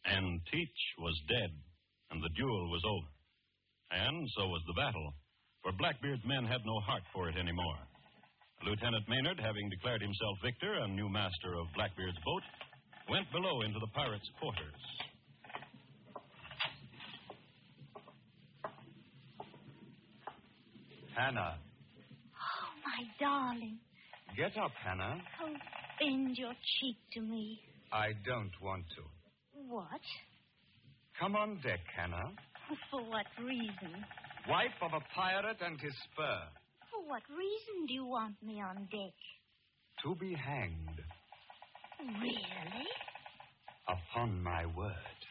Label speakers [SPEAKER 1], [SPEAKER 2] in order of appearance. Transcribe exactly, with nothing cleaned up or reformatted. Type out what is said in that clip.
[SPEAKER 1] And Teach was dead, and the duel was over. And so was the battle, for Blackbeard's men had no heart for it anymore. Lieutenant Maynard, having declared himself victor and new master of Blackbeard's boat, went below into the pirates' quarters.
[SPEAKER 2] Hannah.
[SPEAKER 3] Oh, my darling.
[SPEAKER 2] Get up, Hannah.
[SPEAKER 3] Oh, bend your cheek to me.
[SPEAKER 2] I don't want to.
[SPEAKER 3] What?
[SPEAKER 2] Come on deck, Hannah.
[SPEAKER 3] For what reason?
[SPEAKER 2] Wife of a pirate and his spur.
[SPEAKER 3] For what reason do you want me on deck?
[SPEAKER 2] To be hanged.
[SPEAKER 3] Really?
[SPEAKER 2] Upon my word.